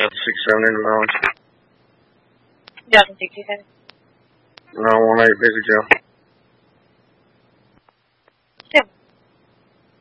6-7 into Rollins. Delta 65. 918, Basic Jail.